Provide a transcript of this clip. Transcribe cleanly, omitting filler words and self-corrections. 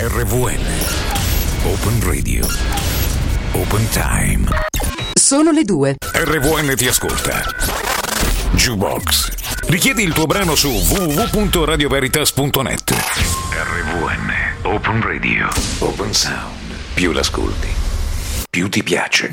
RVN. Open Radio. Open Time. Sono le 2. RVN ti ascolta. Jukebox. Richiedi il tuo brano su www.radioveritas.net. RVN. Open Radio. Open Sound. Più l'ascolti, più ti piace.